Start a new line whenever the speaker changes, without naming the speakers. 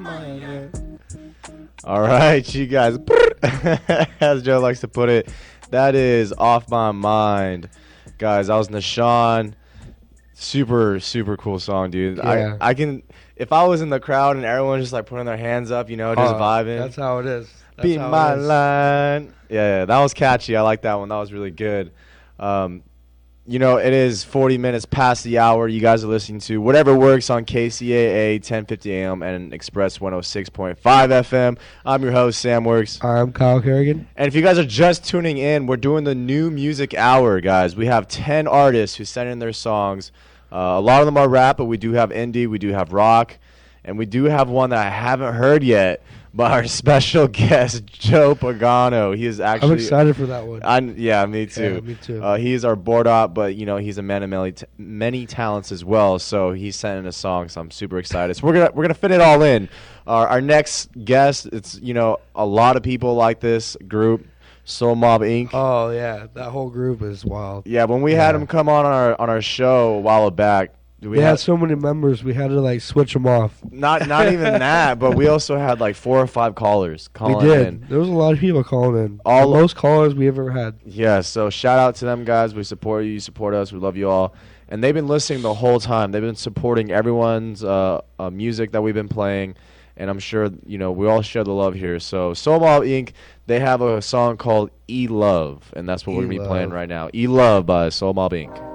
All right, you guys. As Joe likes to put it, that is Off My Mind. Guys, I was Nashawn. Super, super cool song, dude.
Yeah.
I can, if I was in the crowd and everyone's just like putting their hands up, just vibing.
That's how it is.
Be my line. Yeah, that was catchy. I like that one. That was really good. It is 40 minutes past the hour. You guys are listening to whatever works on KCAA 1050 AM and Express 106.5 FM. I'm your host, Sam Works.
I'm Kyle Kerrigan.
And if you guys are just tuning in, we're doing the new music hour, guys. We have 10 artists who sent in their songs. A lot of them are rap, but we do have indie, we do have rock, and we do have one that I haven't heard yet, but our special guest, Joe Pagano. He is actually...
I'm excited for that one.
Yeah, me too.
Yeah, me too.
He is our board op, but, he's a man of many talents as well, so he sent in a song, so I'm super excited. So we're gonna fit it all in. Our next guest, it's, a lot of people like this group, Soul Mob Inc.
Oh, yeah. That whole group is wild.
Yeah, when we had him come on our show a while back,
we had so many members, we had to switch them off.
Not even that, but we also had 4 or 5 callers calling in.
There was a lot of people calling in. The most callers we ever had.
Yeah, so shout out to them guys. We support you, you support us. We love you all. And they've been listening the whole time. They've been supporting everyone's music that we've been playing. And I'm sure, we all share the love here. So Soul Mob Inc., they have a song called E-Love. And that's what we're going to be playing right now. E-Love by Soul Mob Inc.